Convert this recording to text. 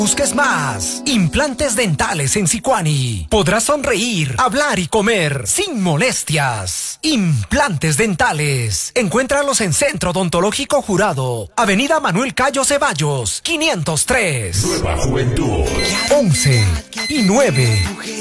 Busques más. Implantes dentales en Sicuani. Podrás sonreír, hablar y comer sin molestias. Implantes dentales. Encuéntralos en Centro Odontológico Jurado. Avenida Manuel Cayo Ceballos, 503. Nueva Juventud. 11 y 9.